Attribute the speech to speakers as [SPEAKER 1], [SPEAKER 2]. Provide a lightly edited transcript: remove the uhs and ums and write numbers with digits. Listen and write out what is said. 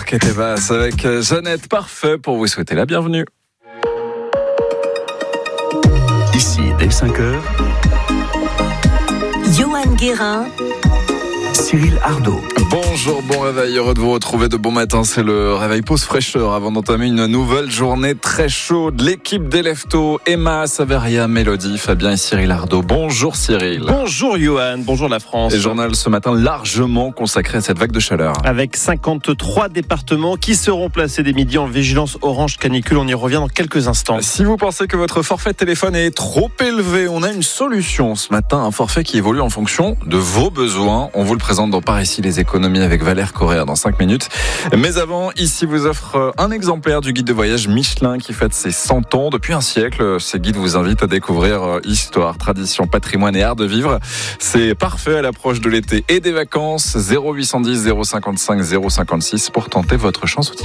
[SPEAKER 1] Marquette et Basse avec Jeannette Parfait pour vous souhaiter la bienvenue.
[SPEAKER 2] Ici, dès 5h,
[SPEAKER 3] Johan Guérin,
[SPEAKER 2] Cyril Ardo.
[SPEAKER 1] Bonjour, bon réveil, heureux de vous retrouver de bon matin. C'est le réveil pause fraîcheur avant d'entamer une nouvelle journée très chaude. L'équipe d'Élève Tôt, Emma, Saveria, Mélodie, Fabien et Cyril Ardo. Bonjour Cyril.
[SPEAKER 4] Bonjour Johan, bonjour la France.
[SPEAKER 1] Et journal ce matin largement consacré à cette vague de chaleur.
[SPEAKER 4] Avec 53 départements qui seront placés dès midi en vigilance orange canicule. On y revient dans quelques instants.
[SPEAKER 1] Si vous pensez que votre forfait de téléphone est trop élevé, on a une solution ce matin. Un forfait qui évolue en fonction de vos besoins. On vous le présente dans Par ici les économies avec Valère Correa dans 5 minutes. Mais avant, ici vous offre un exemplaire du guide de voyage Michelin qui fête ses 100 ans. Depuis un siècle, ces guides vous invitent à découvrir histoire, tradition, patrimoine et art de vivre. C'est parfait à l'approche de l'été et des vacances. 0810 055 056 pour tenter votre chance au tirage.